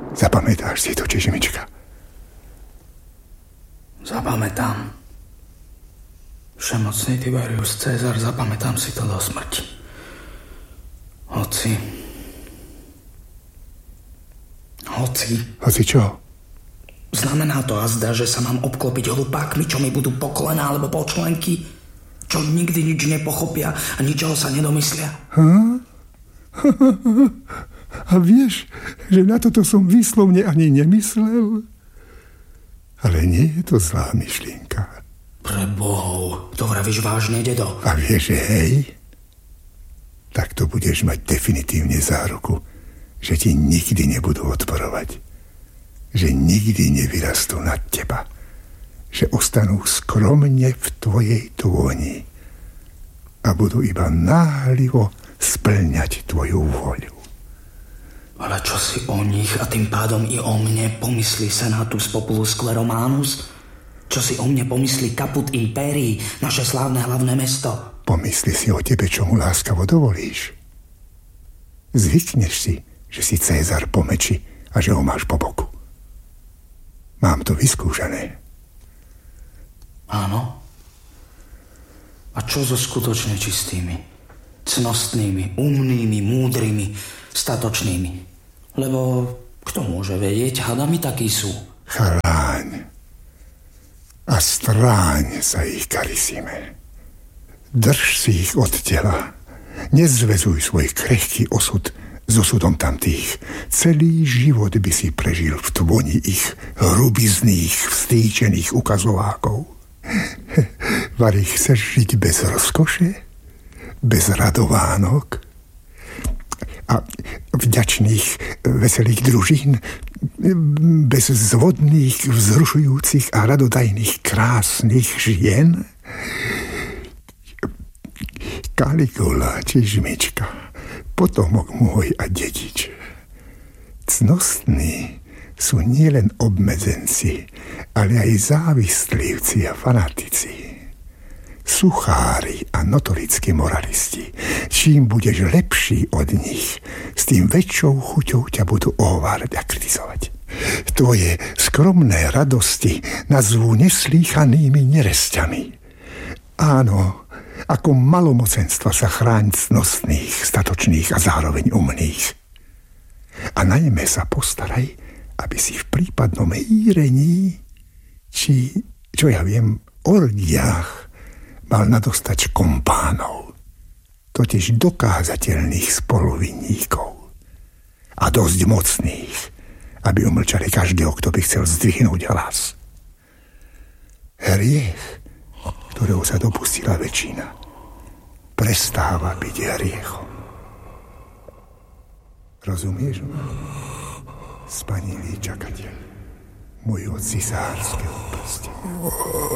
Zapamätáš si to, Čižmička? Zapamätám. Všemocný Tiberius Cezar, zapamätám si to do smrti. Hoci... Hoci čo? Znamená to azda, že sa mám obklopiť hlupákmi, čo mi budú po kolená alebo po členky, čo nikdy nič nepochopia a ničoho sa nedomyslia. A vieš, že na toto som výslovne ani nemyslel? Ale nie je to zlá myšlienka. Pre bohov, to vravíš vážne, dedo? A vieš, že hej? Tak to budeš mať definitívne záruku, že ti nikdy nebudú odporovať. Že nikdy nevyrastú nad teba. Že ostanú skromne v tvojej dôni a budú iba náhlivo spĺňať tvoju vôľu. Ale čo si o nich a tým pádom i o mne pomyslí Senatus Populus Scleromanus? Čo si o mne pomyslí Caput Imperii, naše slávne hlavné mesto? Pomyslí si o tebe, čo mu láskavo dovolíš. Zvykneš si, že si Cézar po meči a že ho máš po boku. Mám to vyskúšané. Áno. A čo so skutočne čistými, cnostnými, umnými, múdrymi, statočnými? Lebo kto môže vedieť, hadami takí sú. Chráň a stráň sa ich, Carissime. Drž si ich od tela. Nezväzuj svoj krehký osud s osudom tamtých. Celý život by si prežil v tvoni ich hrubizných, vstýčených ukazovákov. Vari chceš žiť bez rozkoše? Bez radovánok? A vďačných, veselých družín? Bez zvodných, vzrušujúcich a radodajných, krásnych žien? Caligula, Čižmička, potomok môj a dedič. Cnostní sú nielen obmedzenci, ale aj závislivci a fanatici. Suchári a notorickí moralisti. Čím budeš lepší od nich, s tým väčšou chuťou ťa budú ohovárať a kritizovať. Tvoje skromné radosti nazvú neslýchanými neresťami. Áno, ako malomocenstva sa chráň cnostných, statočných a zároveň umných. A najmä sa postaraj, aby si v prípadnom hýrení, či, čo ja viem, orgiách, mal nadostač kompánov, totiž dokázateľných spoluvinníkov a dosť mocných, aby umlčali každého, kto by chcel zdvihnúť hlas. Hriech, ktorého sa dopustila väčšina, prestáva byť hriechom. Rozumieš ma? Spanilý čakateľ môjho cisárskeho prstenia.